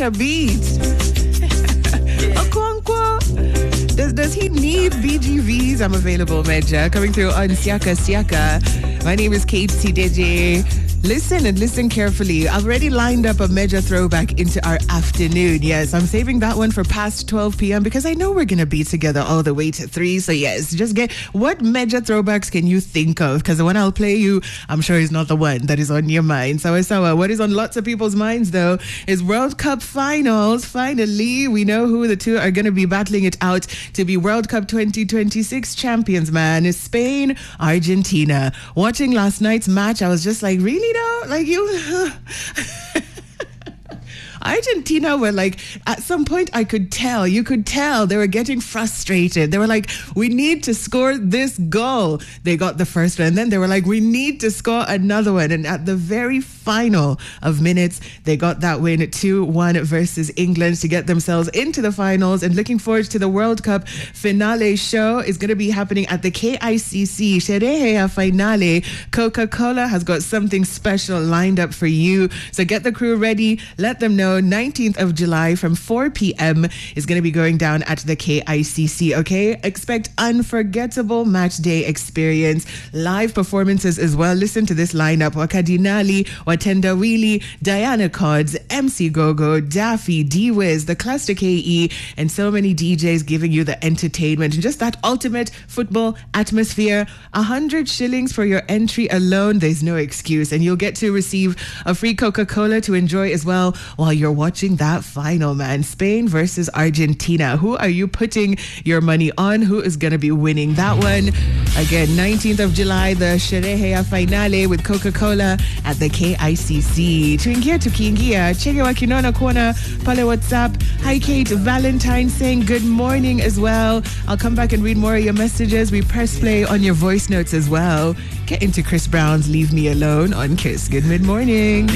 a beat. Okonkwo. Does he need BGVs? I'm available, Medja. Coming through on Siaka Siaka. My name is Kate Tideje. Listen and listen carefully. I've already lined up a Medja throwback into our afternoon. Yes, I'm saving that one for past 12 p.m. because I know we're going to be together all the way to 3. So yes, just get what Medja throwbacks can you think of? Because the one I'll play you, I'm sure is not the one that is on your mind. So what is on lots of people's minds though is World Cup finals. Finally, we know who the two are going to be battling it out to be World Cup 2026 champions, man. It's Spain, Argentina. Watching last night's match, I was just like, really? Like you Argentina were like, at some point you could tell they were getting frustrated. They were like, we need to score this goal. They got the first one, and then they were like, we need to score another one. And at the very final of minutes, they got that win 2-1 versus England to get themselves into the finals. And looking forward to the World Cup finale show. Is going to be happening at the KICC Sherehe Finale. Coca-Cola has got something special lined up for you. So get the crew ready. Let them know 19th of July from 4 p.m. is going to be going down at the KICC, okay? Expect unforgettable match day experience, live performances as well. Listen to this lineup: Wakadinali, Watendawili, Diana Cods, MC Gogo, Daffy, D-Wiz, the Cluster KE, and so many DJs giving you the entertainment and just that ultimate football atmosphere. 100 shillings for your entry alone. There's no excuse. And you'll get to receive a free Coca-Cola to enjoy as well while you're watching that final, man. Spain versus Argentina. Who are you putting your money on? Who is going to be winning that one? Again, 19th of July, the Sherehe Finale with Coca-Cola at the KICC. Tukiingia, chege wa kinona kuona pale WhatsApp. Hi Kate, Valentine saying good morning as well. I'll come back and read more of your messages. We press play on your voice notes as well. Get into Chris Brown's Leave Me Alone on Kiss. Good mid-morning.